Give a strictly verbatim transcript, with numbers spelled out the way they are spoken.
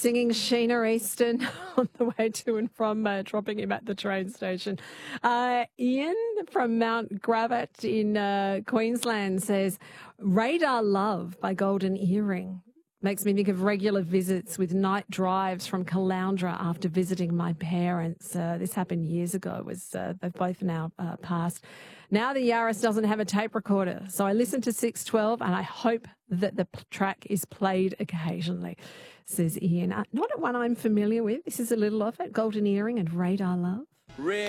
singing Sheena Easton on the way to and from uh, dropping him at the train station. Uh, Ian from Mount Gravatt in uh, Queensland says, Radar Love by Golden Earring. Makes me think of regular visits with night drives from Caloundra after visiting my parents. Uh, this happened years ago. It was uh, they've both now uh, passed. Now the Yaris doesn't have a tape recorder, so I listen to six twelve and I hope that the p- track is played occasionally, says Ian. Uh, not one I'm familiar with. This is a little of it, Golden Earring and Radar Love.